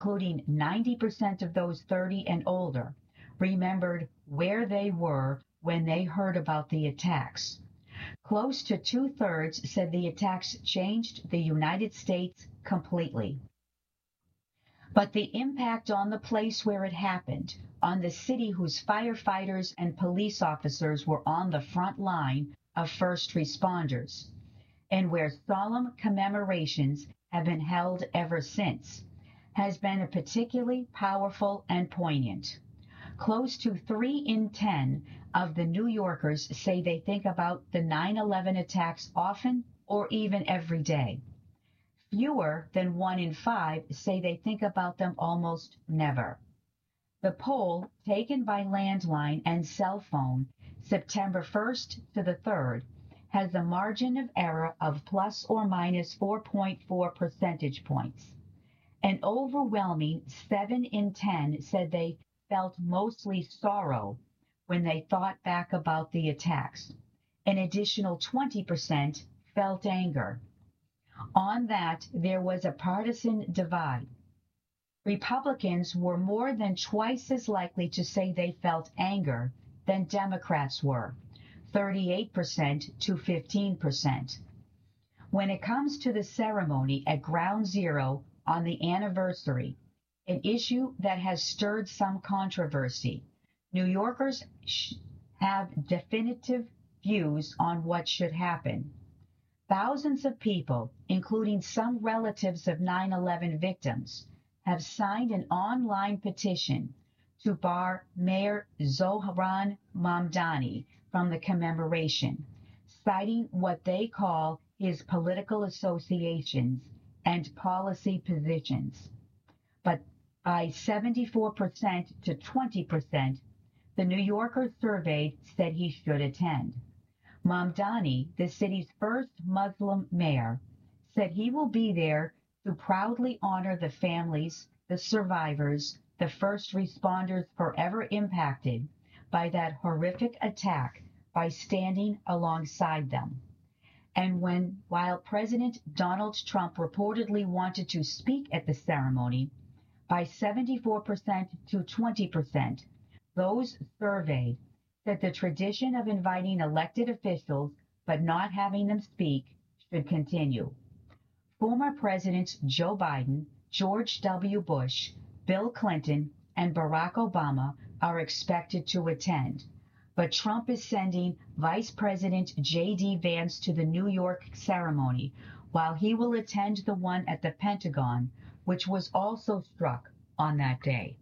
including 90% of those 30 and older, remembered where they were when they heard about the attacks. Close to two-thirds said the attacks changed the United States completely. But the impact on the place where it happened, on the city whose firefighters and police officers were on the front line of first responders, and where solemn commemorations have been held ever since, has been particularly powerful and poignant. Close to 3 in 10 of the New Yorkers say they think about the 9/11 attacks often or even every day. Fewer than 1 in 5 say they think about them almost never. The poll, taken by landline and cell phone, September 1st to the 3rd, has a margin of error of plus or minus 4.4 percentage points. An overwhelming 7 in 10 said they felt mostly sorrow when they thought back about the attacks. An additional 20% felt anger. On that, there was a partisan divide. Republicans were more than twice as likely to say they felt anger than Democrats were, 38% to 15%. When it comes to the ceremony at Ground Zero on the anniversary, an issue that has stirred some controversy, New Yorkers have definitive views on what should happen. Thousands of people, including some relatives of 9/11 victims, have signed an online petition to bar Mayor Zohran Mamdani from the commemoration, citing what they call his political associations and policy positions. But by 74% to 20%, the New Yorkers surveyed said he should attend. Mamdani, the city's first Muslim mayor, said he will be there to proudly honor the families, the survivors, the first responders forever impacted by that horrific attack by standing alongside them. And while President Donald Trump reportedly wanted to speak at the ceremony, by 74% to 20%, those surveyed said the tradition of inviting elected officials but not having them speak should continue. Former Presidents Joe Biden, George W. Bush, Bill Clinton, and Barack Obama are expected to attend, but Trump is sending Vice President J.D. Vance to the New York ceremony, while he will attend the one at the Pentagon, which was also struck on that day.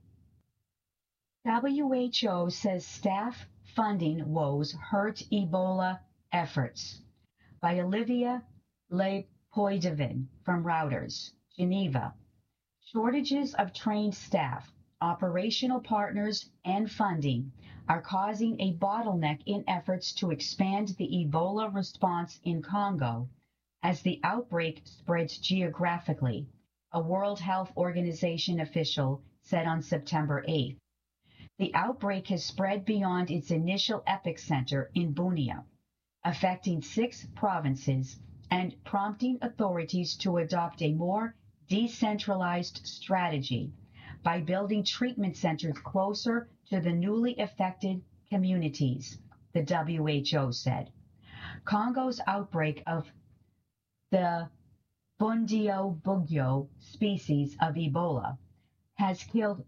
WHO says staff funding woes hurt Ebola efforts. By Olivia Lepoidevin from Reuters, Geneva. Shortages of trained staff, operational partners, and funding are causing a bottleneck in efforts to expand the Ebola response in Congo as the outbreak spreads geographically, a World Health Organization official said on September 8th. The outbreak has spread beyond its initial epicenter in Bunia, affecting 6 provinces and prompting authorities to adopt a more decentralized strategy by building treatment centers closer to the newly affected communities, the WHO said. Congo's outbreak of the Bundibugyo species of Ebola has killed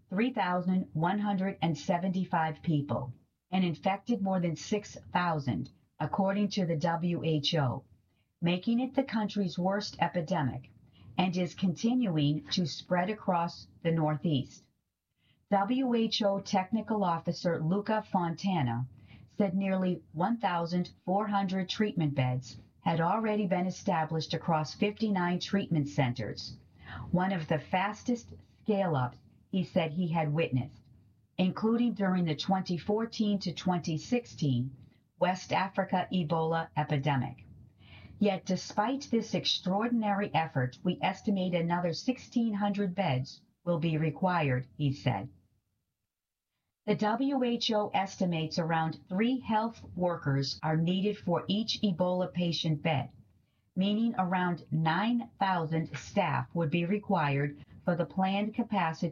3,175 people and infected more than 6,000, according to the WHO, making it the country's worst epidemic, and is continuing to spread across the Northeast. WHO Technical Officer Luca Fontana said nearly 1,400 treatment beds had already been established across 59 treatment centers, one of the fastest scale-ups he said he had witnessed, including during the 2014 to 2016 West Africa Ebola epidemic. Yet despite this extraordinary effort, we estimate another 1,600 beds will be required, he said. The WHO estimates around 3 health workers are needed for each Ebola patient bed, meaning around 9,000 staff would be required for the planned capacity